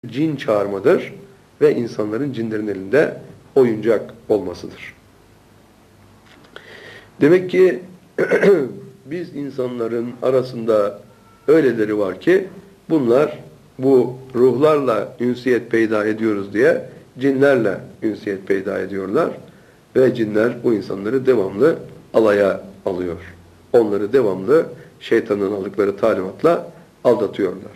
cin çağırmadır ve insanların cinlerin elinde oyuncak olmasıdır. Demek ki biz insanların arasında öyleleri var ki bunlar bu ruhlarla ünsiyet peyda ediyoruz diye cinlerle ünsiyet peyda ediyorlar ve cinler bu insanları devamlı alaya alıyor. Onları devamlı şeytanın aldıkları talimatla aldatıyorlar.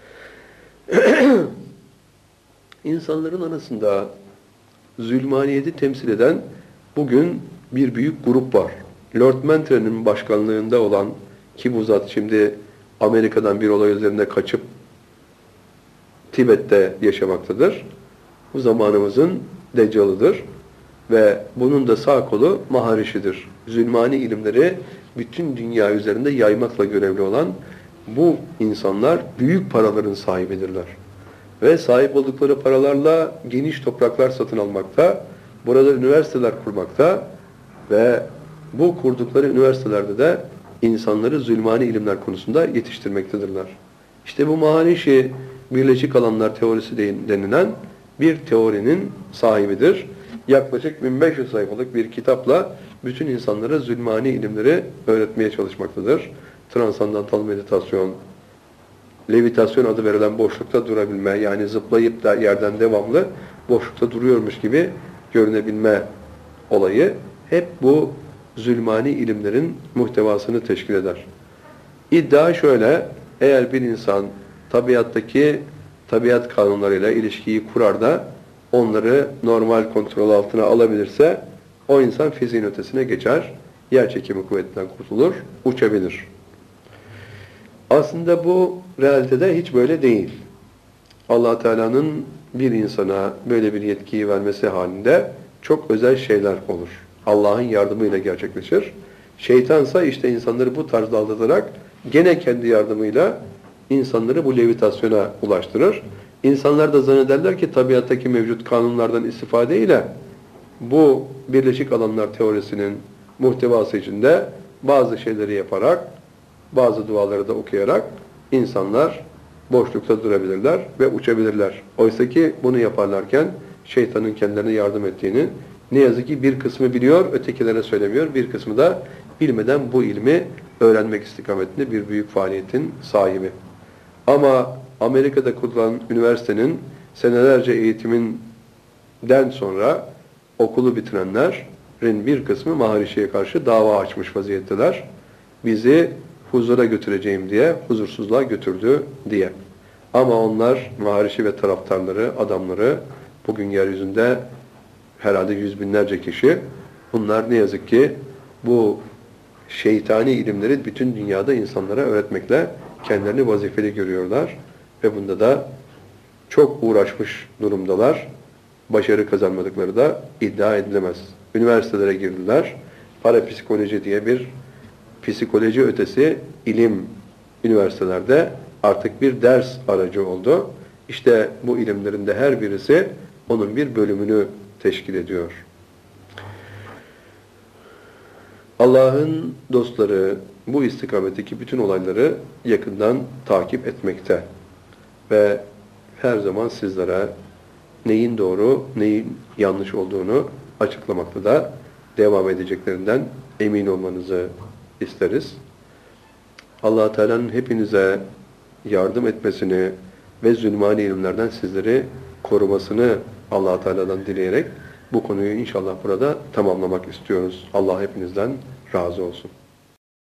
İnsanların arasında zulmaniyeti temsil eden bugün bir büyük grup var. Lord Mantre'nin başkanlığında olan, ki bu zat şimdi Amerika'dan bir olay üzerinde kaçıp Tibet'te yaşamaktadır. Bu zamanımızın deccalıdır ve bunun da sağ kolu Maharishi'dir. Zulmani ilimleri bütün dünya üzerinde yaymakla görevli olan bu insanlar büyük paraların sahibidirler. Ve sahip oldukları paralarla geniş topraklar satın almakta, burada üniversiteler kurmakta ve bu kurdukları üniversitelerde de insanları zulmani ilimler konusunda yetiştirmektedirler. İşte bu Maharishi Birleşik Alanlar Teorisi denilen bir teorinin sahibidir. Yaklaşık 1500 sayfalık bir kitapla bütün insanlara zulmani ilimleri öğretmeye çalışmaktadır. Transandantal meditasyon, levitasyon adı verilen boşlukta durabilme, yani zıplayıp da yerden devamlı boşlukta duruyormuş gibi görünebilme olayı hep bu zulmani ilimlerin muhtevasını teşkil eder. İddia şöyle: eğer bir insan tabiat kanunlarıyla ilişkiyi kurar da onları normal kontrol altına alabilirse o insan fiziğin ötesine geçer, yer çekimi kuvvetinden kurtulur, uçabilir. Aslında bu realitede hiç böyle değil. Allah Teala'nın bir insana böyle bir yetkiyi vermesi halinde çok özel şeyler olur. Allah'ın yardımıyla gerçekleşir. Şeytansa işte insanları bu tarzda aldatarak gene kendi yardımıyla insanları bu levitasyona ulaştırır. İnsanlar da zannederler ki tabiattaki mevcut kanunlardan istifadeyle bu Birleşik Alanlar Teorisi'nin muhtevası içinde bazı şeyleri yaparak, bazı duaları da okuyarak insanlar boşlukta durabilirler ve uçabilirler. Oysa ki bunu yaparlarken şeytanın kendilerine yardım ettiğini ne yazık ki bir kısmı biliyor, ötekilere söylemiyor. Bir kısmı da bilmeden bu ilmi öğrenmek istikametinde bir büyük faaliyetin sahibi. Ama Amerika'da kurulan üniversitenin senelerce eğitiminden sonra okulu bitirenlerin bir kısmı Maharishi'ye karşı dava açmış vaziyetteler. Bizi huzura götüreceğim diye, huzursuzluğa götürdü diye. Ama onlar, Maharishi ve taraftarları, adamları, bugün yeryüzünde herhalde yüz binlerce kişi, bunlar ne yazık ki bu şeytani ilimleri bütün dünyada insanlara öğretmekle kendilerini vazifeli görüyorlar. Ve bunda da çok uğraşmış durumdalar. Başarı kazanmadıkları da iddia edilemez. Üniversitelere girdiler. Parapsikoloji diye bir psikoloji ötesi ilim üniversitelerde artık bir ders aracı oldu. İşte bu ilimlerin de her birisi onun bir bölümünü teşkil ediyor. Allah'ın dostları bu istikametteki bütün olayları yakından takip etmekte ve her zaman sizlere neyin doğru, neyin yanlış olduğunu açıklamakta da devam edeceklerinden emin olmanızı isteriz. Allah Teala'nın hepinize yardım etmesini ve zulmani ilimlerden sizleri korumasını Allah Teala'dan dileyerek bu konuyu inşallah burada tamamlamak istiyoruz. Allah hepinizden razı olsun.